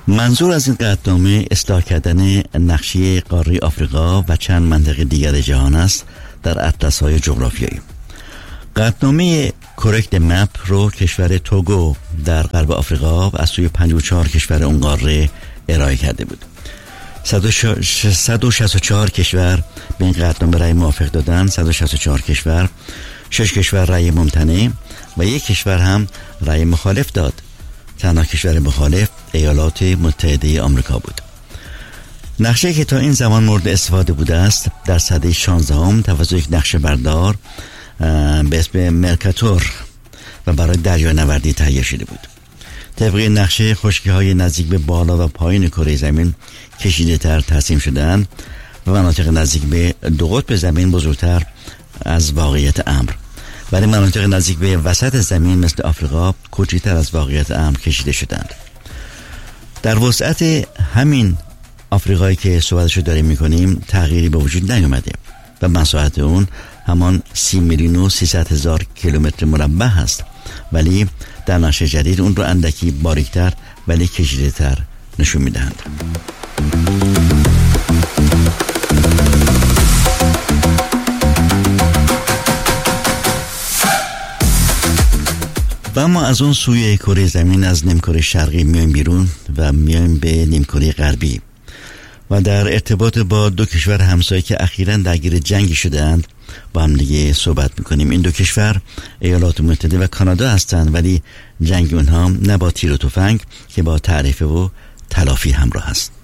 منظور از این قطعنامه اصلاح کردن نقشه قاره آفریقا و چند منطقه دیگر جهان است در اطلس‌های جغرافیایی. قطعنامه کرکت مپ رو کشور توگو در غرب آفریقا و از سوی 54 کشور اون قاره ارائه کرده بود. 164 کشور به این قطعنامه رأی موافق دادن، 164 کشور، 6 کشور رأی ممتنع و یک کشور هم رأی مخالف داد. تنها کشور مخالف ایالات متحده آمریکا بود. نقشه که تا این زمان مورد استفاده بوده است در سده 16 توسط یک نقشه بردار به اسم مرکاتور و برای دریانوردی تهیه شده بود. طبق این نقشه خشکی‌های نزدیک به بالا و پایین کره زمین کشیده تر ترسیم شدند و مناطق نزدیک به دو قطب زمین بزرگتر از واقعیت امر، ولی مناطق نزدیک به وسط زمین مثل آفریقا کوچکتر از واقعیت امر کشیده شدند. در وسعت همین آفریقایی که صحبتشو داریم میکنیم تغییری به وجود نیومده و مساحت اون همان 30,300,000 کیلومتر مربع هست، ولی در نقشه جدید اون رو اندکی باریکتر ولی کشیده تر نشون میدهند. و اما از اون سوی کره زمین از نیمکره شرقی میایم بیرون و میایم به نیمکره غربی و در ارتباط با دو کشور همسایه که اخیراً درگیر جنگی شده‌اند با هم دیگه صحبت میکنیم. این دو کشور ایالات متحده و کانادا هستند، ولی جنگ اونها نه با تیر و تفنگ که با تعرفه و تلافی همراه است.